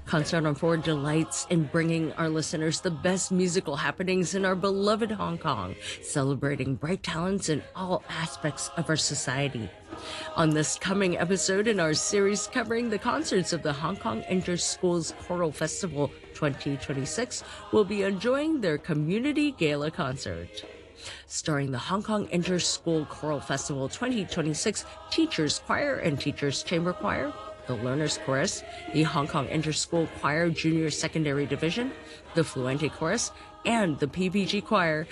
Concert on 4 delights in bringing our listeners the best musical happenings in our beloved Hong Kong, celebrating bright talents in all aspects of our society. On this coming episode in our series covering the concerts of the Hong Kong Inter-Schools Choral Festival 2026, we'll be enjoying their Community Gala concert. Starring the Hong Kong Inter-School Choral Festival 2026 Teachers Choir and Teachers Chamber Choir, the Learners Chorus, the Hong Kong Inter-School Choir Junior Secondary Division, the Fluente Chorus, and the PPG Choir,